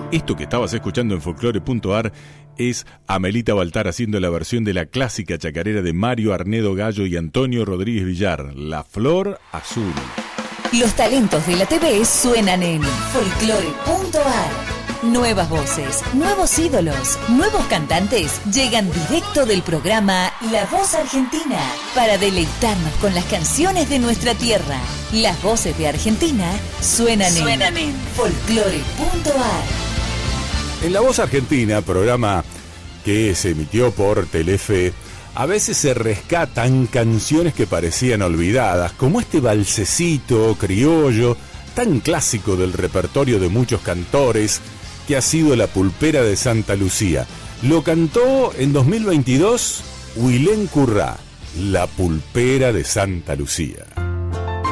Esto que estabas escuchando en folclore.ar es Amelita Baltar haciendo la versión de la clásica chacarera de Mario Arnedo Gallo y Antonio Rodríguez Villar, La Flor Azul. Los talentos de la TV suenan en folclore.ar. Nuevas voces, nuevos ídolos, nuevos cantantes llegan directo del programa La Voz Argentina para deleitarnos con las canciones de nuestra tierra. Las voces de Argentina suenan en folclore.ar. En La Voz Argentina, programa que se emitió por Telefe, a veces se rescatan canciones que parecían olvidadas, como este balsecito criollo tan clásico del repertorio de muchos cantores, que ha sido La Pulpera de Santa Lucía. Lo cantó en 2022 Huilén Currá, La Pulpera de Santa Lucía.